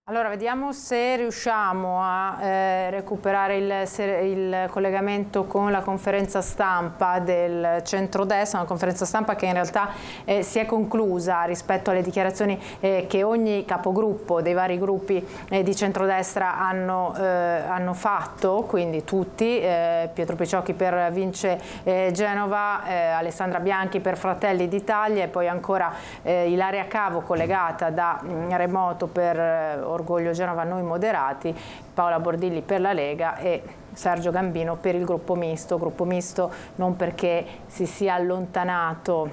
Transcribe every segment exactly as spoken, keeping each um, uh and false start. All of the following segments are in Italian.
Allora, vediamo se riusciamo a eh, recuperare il, il collegamento con la conferenza stampa del centrodestra, una conferenza stampa che in realtà eh, si è conclusa rispetto alle dichiarazioni eh, che ogni capogruppo dei vari gruppi eh, di centrodestra hanno, eh, hanno fatto, quindi tutti, eh, Pietro Picciocchi per Vince eh, Genova, eh, Alessandra Bianchi per Fratelli d'Italia e poi ancora eh, Ilaria Cavo collegata da mh, remoto per eh, Orgoglio Genova Noi Moderati, Paola Bordilli per la Lega e Sergio Gambino per il gruppo misto, gruppo misto non perché si sia allontanato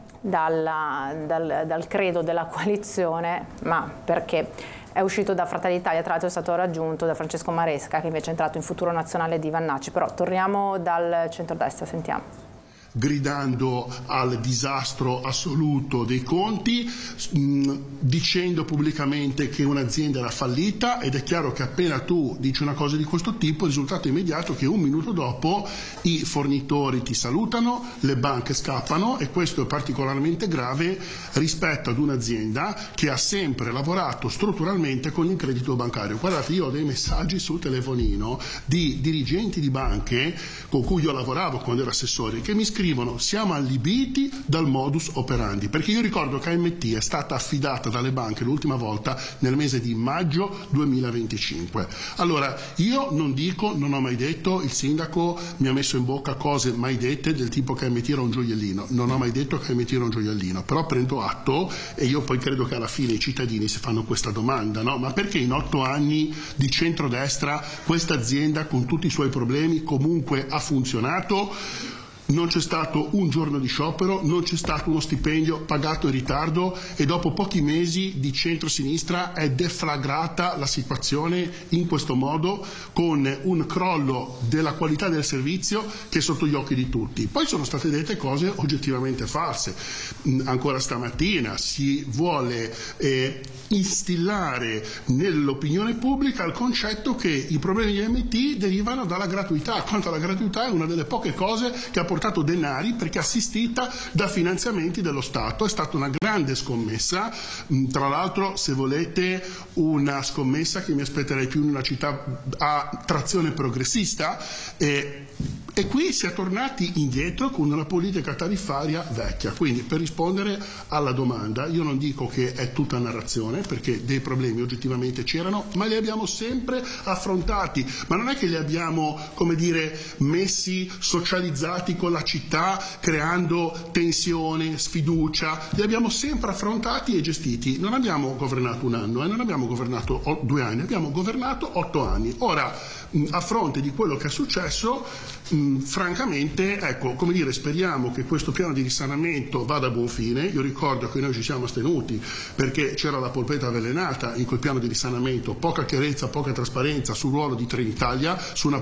dalla, dal, dal credo della coalizione, ma perché è uscito da Fratelli d'Italia, tra l'altro è stato raggiunto da Francesco Maresca che invece è entrato in Futuro Nazionale di Vannacci. Però torniamo dal centrodestra, sentiamo. Gridando al disastro assoluto dei conti, mh, dicendo pubblicamente che un'azienda era fallita, ed è chiaro che appena tu dici una cosa di questo tipo il risultato immediato è che un minuto dopo i fornitori ti salutano, le banche scappano, e questo è particolarmente grave rispetto ad un'azienda che ha sempre lavorato strutturalmente con il credito bancario. Guardate, io ho dei messaggi sul telefonino di dirigenti di banche con cui io lavoravo quando ero assessore che mi scrivono: siamo allibiti dal modus operandi, perché io ricordo che A M T è stata affidata dalle banche l'ultima volta nel mese di maggio duemilaventicinque. Allora, io non dico, non ho mai detto, il sindaco mi ha messo in bocca cose mai dette del tipo che A M T era un gioiellino, non ho mai detto che A M T era un gioiellino, però prendo atto, e io poi credo che alla fine i cittadini si fanno questa domanda, no? Ma perché in otto anni di centrodestra questa azienda con tutti i suoi problemi comunque ha funzionato? Non c'è stato un giorno di sciopero, non c'è stato uno stipendio pagato in ritardo, e dopo pochi mesi di centrosinistra è deflagrata la situazione in questo modo, con un crollo della qualità del servizio che è sotto gli occhi di tutti. Poi sono state dette cose oggettivamente false. Ancora stamattina si vuole eh, instillare nell'opinione pubblica il concetto che i problemi di A M T derivano dalla gratuità, quanto la gratuità è una delle poche cose che ha portato denari, perché assistita da finanziamenti dello Stato. È stata una grande scommessa, tra l'altro, se volete, una scommessa che mi aspetterei più in una città a trazione progressista, e E qui si è tornati indietro con una politica tariffaria vecchia. Quindi, per rispondere alla domanda, io non dico che è tutta narrazione, perché dei problemi oggettivamente c'erano, ma li abbiamo sempre affrontati. Ma non è che li abbiamo, come dire, messi, socializzati con la città, creando tensione, sfiducia. Li abbiamo sempre affrontati e gestiti. Non abbiamo governato un anno, eh, non abbiamo governato due anni, abbiamo governato otto anni. Ora, a fronte di quello che è successo, mh, francamente, ecco, come dire, speriamo che questo piano di risanamento vada a buon fine. Io ricordo che noi ci siamo astenuti perché c'era la polpetta avvelenata in quel piano di risanamento, poca chiarezza, poca trasparenza sul ruolo di Trenitalia, su una